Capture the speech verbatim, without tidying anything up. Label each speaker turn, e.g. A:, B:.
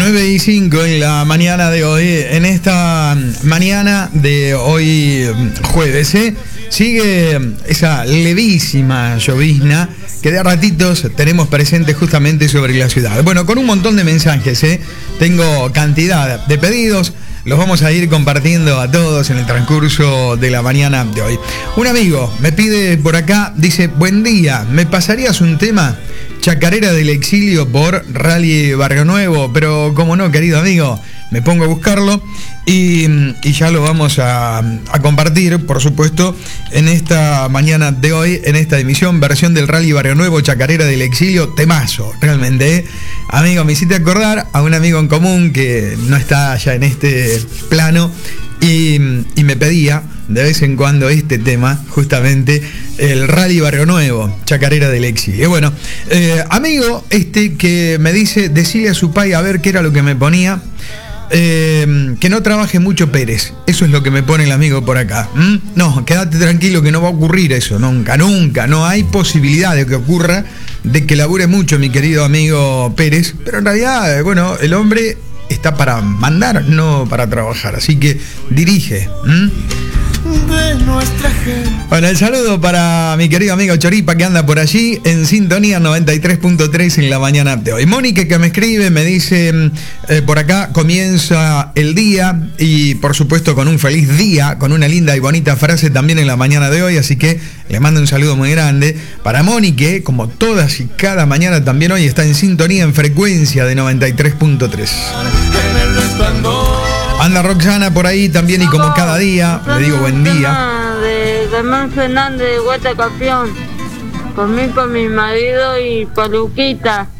A: nueve y cinco en la mañana de hoy, en esta mañana de hoy jueves, ¿eh? Sigue esa levísima llovizna que de a ratitos tenemos presente justamente sobre la ciudad. Bueno, con un montón de mensajes, ¿eh? Tengo cantidad de pedidos, los vamos a ir compartiendo a todos en el transcurso de la mañana de hoy. Un amigo me pide por acá, dice, buen día, ¿me pasarías un tema? Chacarera del Exilio por Rally Barrio Nuevo, pero como no, querido amigo, me pongo a buscarlo y, y ya lo vamos a, a compartir, por supuesto, en esta mañana de hoy, en esta emisión, versión del Rally Barrio Nuevo, Chacarera del Exilio, temazo, realmente, ¿eh? Amigo, me hiciste acordar a un amigo en común que no está ya en este plano y, y me pedía de vez en cuando este tema, justamente el Rally Barrio Nuevo, Chacarera del Exilio. Bueno, eh, amigo este que me dice, decirle a su pai a ver qué era lo que me ponía, eh, que no trabaje mucho Pérez, eso es lo que me pone el amigo por acá. ¿Mm? No, quédate tranquilo que no va a ocurrir eso, nunca, nunca, no hay posibilidad de que ocurra, de que labure mucho mi querido amigo Pérez, pero en realidad, bueno, el hombre está para mandar, no para trabajar, así que dirige. ¿Mm? De nuestra gente. Bueno, el saludo para mi querido amigo Choripa que anda por allí en sintonía noventa y tres punto tres en la mañana de hoy. Mónica que me escribe, me dice eh, por acá comienza el día y por supuesto con un feliz día, con una linda y bonita frase también en la mañana de hoy, así que le mando un saludo muy grande para Mónica, como todas y cada mañana también hoy está en sintonía en frecuencia de noventa y tres punto tres. Anda Roxana por ahí también y como cada día, le digo buen día.
B: De Germán Fernández de Huerta Campeón, por mí, por mi marido y por Luquita.